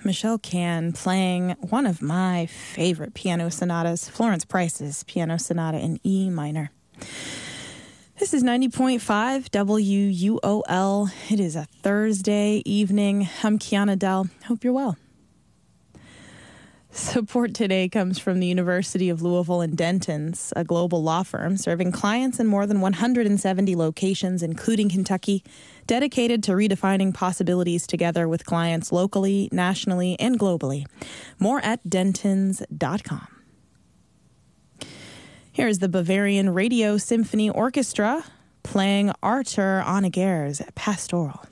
Michelle Can playing one of my favorite piano sonatas, Florence Price's Piano Sonata in E minor. This is 90.5 WUOL. It is a Thursday evening. I'm Kiana Dell. Hope you're well. Support today comes from the University of Louisville and Dentons, a global law firm serving clients in more than 170 locations, including Kentucky, dedicated to redefining possibilities together with clients locally, nationally, and globally. More at dentons.com. Here's the Bavarian Radio Symphony Orchestra playing Arthur Honegger's Pastoral.